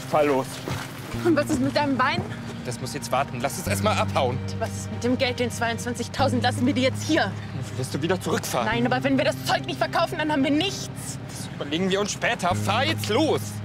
fahr los. Und was ist mit deinem Bein? Das muss jetzt warten. Lass es erst mal abhauen. Was ist mit dem Geld, den 22.000? Lassen wir die jetzt hier. Willst du wieder zurückfahren? Nein, aber wenn wir das Zeug nicht verkaufen, dann haben wir nichts. Das überlegen wir uns später. Fahr jetzt los.